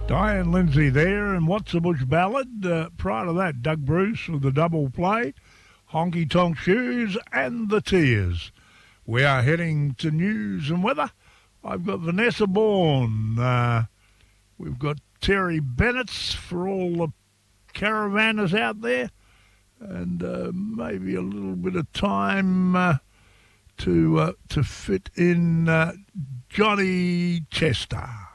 Diane Lindsay there, and What's a Bush Ballad? Prior to that, Doug Bruce with the double play, Honky Tonk Shoes and The Tears. We are heading to news and weather. I've got Vanessa Bourne. We've got Terry Bennett's for all the caravanners out there, and maybe a little bit of time to fit in Johnny Chester.